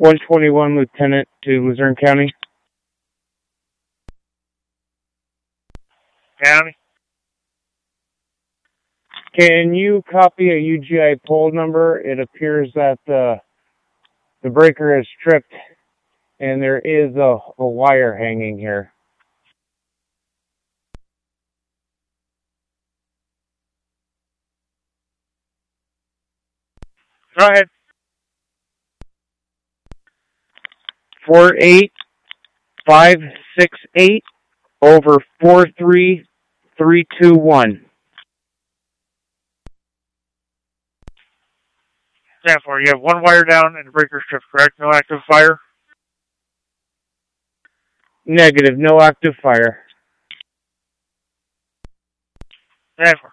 121 Lieutenant to Luzerne County. County. Can you copy a UGI pole number? It appears that the breaker is tripped and there is a wire hanging here. Go ahead. 48568 over 43321. Stand for. You have one wire down and the breaker stripped, correct? No active fire? Negative, no active fire. Stand for.